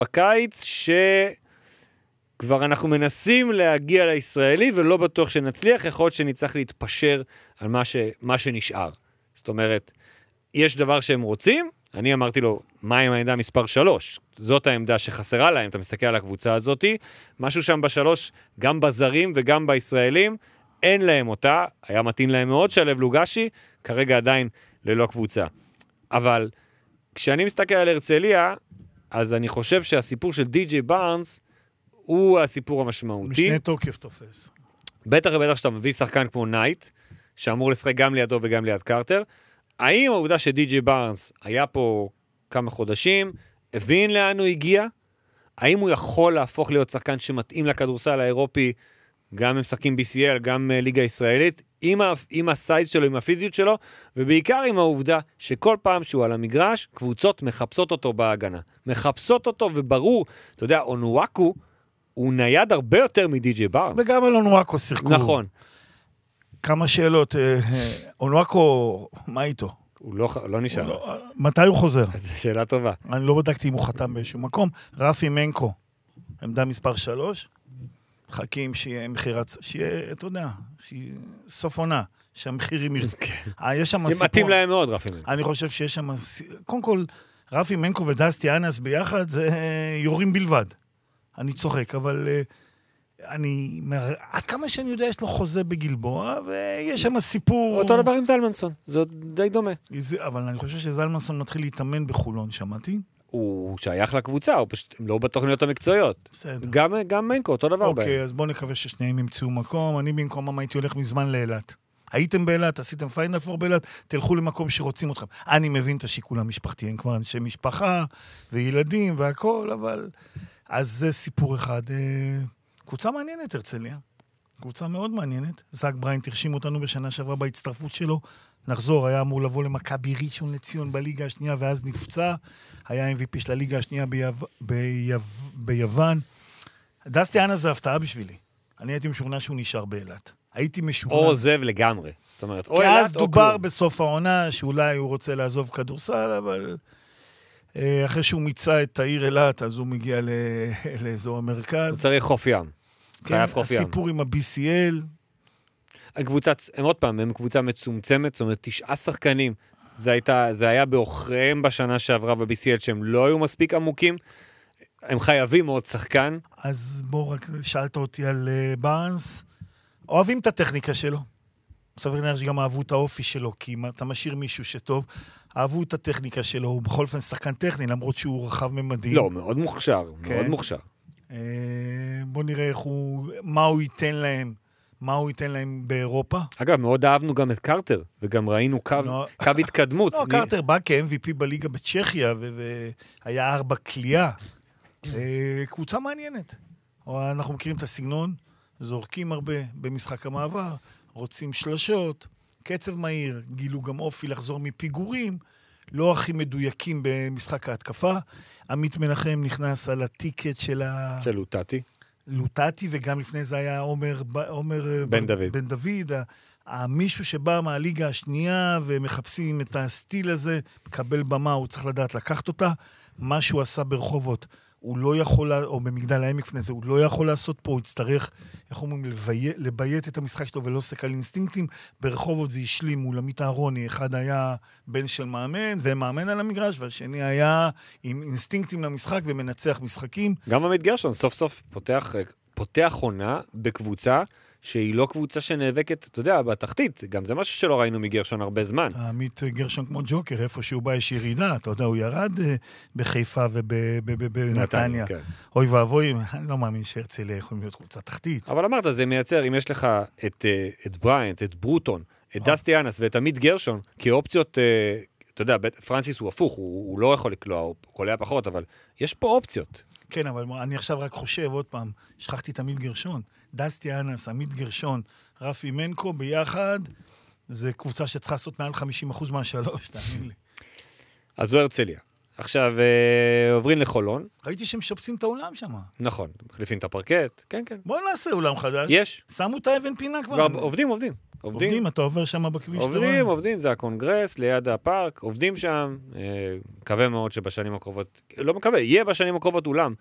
בקיץ שכבר אנחנו מנסים להגיע לישראלי, ולא בטוח שנצליח, יכול להיות שנצטרך להתפשר על מה שנשאר. זאת אומרת, יש דבר שהם רוצים, אני אמרתי לו, מה עם העמדה מספר 3? זאת העמדה שחסרה להם, אתה מסתכל על הקבוצה הזאת, משהו שם ב3, גם בזרים וגם בישראלים, אין להם אותה, היה מתאים להם מאוד שלב לוגשי, כרגע עדיין ללא קבוצה. אבל כשאני מסתכל על הרצליה, אז אני חושב שהסיפור של די.ג'יי בארנס, הוא הסיפור המשמעותי. משנה תוקף תופס. בטח ובטח שאתה מביא שחקן כמו נייט, שאמור לשחק גם לידו וגם ליד קרטר, האם העובדה שדי.ג'יי בארנס היה פה כמה חודשים, הבין לאן הוא הגיע? האם הוא יכול להפוך להיות שחקן שמתאים לכדורסל האירופי, גם עם שחקים BCL, גם ליגה ישראלית, עם הסייז שלו, עם הפיזיות שלו, ובעיקר עם העובדה שכל פעם שהוא על המגרש, קבוצות מחפשות אותו בהגנה. מחפשות אותו וברור, אתה יודע, אונואקו, הוא נייד הרבה יותר מדי.ג'יי בארנס. וגם על אונואקו שיחקו. נכון. כמה שאלות. אונואקו, מה איתו? הוא לא נשאר. מתי הוא חוזר? זו שאלה טובה. אני לא בדקתי אם הוא חתם באיזשהו מקום. רפי מנקו, עמדה מספר 3, חכים שיהיה מחירת, שיהיה, אתה יודע, שיהיה סוף עונה, שהמחירים יש שם סיפור. מתאים להם מאוד, רפי מנקו. אני חושב שיש שם, קודם כל, רפי מנקו ודסטי אנס ביחד, זה יורים בלבד. אני צוחק, אבל עד כמה שאני יודע, יש לו חוזה בגלבוע, ויש שם סיפור... אותו דבר עם זלמנסון, זה די דומה. אבל אני חושב שזלמנסון מתחיל להתאמן בחולון, שמעתי. הוא שייך לקבוצה, הוא פשוט לא בתוכניות המקצועיות. בסדר. גם מנקו, אותו דבר. אוקיי, אז בואו נקווה ששניהם ימצאו מקום. אני במקומם הייתי הולך מזמן לאילת. הייתם באילת, עשיתם פיינל פור באילת, תלכו למקום שרוצים אתכם. אני מבין את השיקול המשפחתי, הם כבר אנשי משפחה וילדים והכל, אבל... אז זה סיפור אחד. קבוצה מעניינת, הרצליה. קבוצה מאוד מעניינת. זאק בריינט הרשים אותנו בשנה שעברה בהצטרפות שלו. נחזור, היה אמור לבוא למכבי ראשון לציון בליגה השנייה, ואז נפצע. היה MVP של הליגה השנייה ביוון. דסטי אנס זה הפתעה בשבילי. אני הייתי משוכנע שהוא נשאר באילת. הייתי משוכנע. או עוזב לגמרי. זאת אומרת, או אילת או כלום. כי אז דובר בסוף העונה שאולי הוא רוצה לעזוב כדורסל, אבל אחרי שהוא מיצה את העיר אילת, אז הוא מגיע לאזור המרכז. הוא צריך חוף ים. כן, הסיפור עם ה-BCL. הקבוצה, הם עוד פעם, הם קבוצה מצומצמת, זאת אומרת, 9 שחקנים. זה היה באוכריהם בשנה שעברה ב-BCL, שהם לא היו מספיק עמוקים. הם חייבים עוד שחקן. אז בוא, רק שאלת אותי על בארנס. אוהבים את הטכניקה שלו. סביר נראה שגם אהבו את האופי שלו, כי אם אתה משאיר מישהו שטוב, אהבו את הטכניקה שלו, הוא בכל אופן שחקן טכני, למרות שהוא רחב ממדים. לא, מאוד מוכשר, מאוד מוכשר. בוא נראה מה הוא ייתן להם באירופה. אגב, מאוד אהבנו גם את קרטר, וגם ראינו קו התקדמות. לא, קרטר בא כ-MVP בליגה בצ'כיה, והיה 4 קליעה. קבוצה מעניינת. אנחנו מכירים את הסגנון, זורקים הרבה במשחק המעבר, רוצים שלשות, קצב מהיר, גילו גם אופי לחזור מפיגורים, לא הכי מדויקים במשחק ההתקפה. עמית מנחם נכנס על הטיקט של לוטטי. לוטטי, וגם לפני זה היה עומר בן דוד, מישהו שבא מהליגה השנייה ומחפשים את הסטיל הזה, מקבל במה, הוא צריך לדעת לקחת אותה. מה שהוא עשה ברחובות, הוא לא יכול, או במגדל העמק לפני זה, הוא לא יכול לעשות פה, הוא יצטרך, איך אומרים, לביית את המשחק שלו ולא סק על אינסטינקטים. ברחובות זה השלים מול עמית אהרוני, אחד היה בן של מאמן ומאמן על המגרש, והשני היה עם אינסטינקטים למשחק ומנצח משחקים. גם עמית גרשון סוף סוף פותח עונה בקבוצה שהיא לא קבוצה שנאבקת, אתה יודע, בתחתית. גם זה משהו שלא ראינו מגרשון הרבה זמן. עמית גרשון כמו ג'וקר, איפה שהוא בא יש ירידה, אתה יודע, הוא ירד בחיפה ובנתניה. כן. אוי ואבוי, אני לא מאמין שהרצליה יכולים להיות קבוצה תחתית. אבל אמרת, זה מייצר, אם יש לך את בריינט, את ברוטון, את דסטי אנס ואת עמית גרשון, כאופציות, אתה יודע, פרנסיס הוא הפוך, הוא לא יכול לקלוע, הוא קולע פחות, אבל יש פה אופציות. כן, אבל אני עכשיו רק חושב, עוד פעם, שכחתי את עמית גרשון. דסטי אנס, עמית גרשון, רפי מנקו, ביחד, זה קבוצה שצריכה לעשות מעל 50% מהשלוש, תאמין לי. אז זו הרצליה. עכשיו, עוברים לחולון. ראיתי שהם שפצים את האולם שם. נכון, מחליפים את הפרקט, כן, כן. בואו נעשה אולם חדש. יש. שמו את האבן פינה כבר. עובדים. עובדים, אתה עובר שם בכביש. עובדים, זה הקונגרס, ליד הפארק, עובדים שם, מקווה מאוד שבשנים הקרובות, לא מקווה, יהיה בשנים הקרובות אולם,